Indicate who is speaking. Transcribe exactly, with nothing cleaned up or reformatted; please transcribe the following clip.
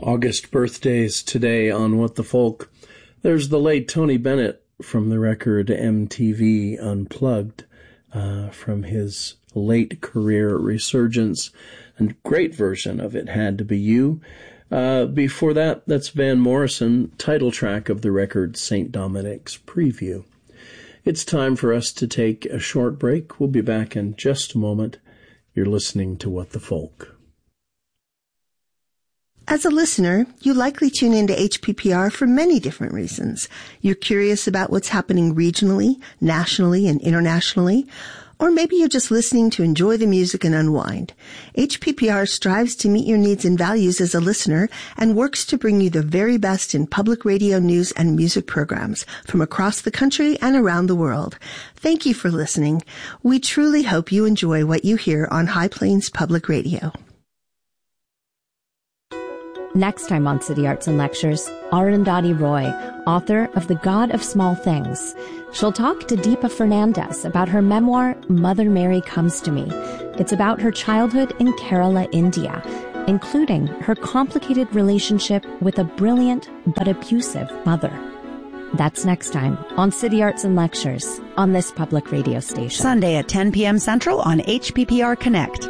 Speaker 1: August birthdays today on What the Folk. There's the late Tony Bennett from the record M T V Unplugged, uh, from his late career resurgence, and great version of It Had to Be You. Uh, before that, that's Van Morrison, title track of the record Saint Dominic's Preview. It's time for us to take a short break. We'll be back in just a moment. You're listening to What the Folk.
Speaker 2: As a listener, you likely tune into H P P R for many different reasons. You're curious about what's happening regionally, nationally, and internationally. Or maybe you're just listening to enjoy the music and unwind. H P P R strives to meet your needs and values as a listener and works to bring you the very best in public radio news and music programs from across the country and around the world. Thank you for listening. We truly hope you enjoy what you hear on High Plains Public Radio.
Speaker 3: Next time on City Arts and Lectures, Arundhati Roy, author of The God of Small Things. She'll talk to Deepa Fernandez about her memoir, Mother Mary Comes to Me. It's about her childhood in Kerala, India, including her complicated relationship with a brilliant but abusive mother. That's next time on City Arts and Lectures on this public radio station.
Speaker 4: Sunday at ten p.m. Central on H P P R Connect.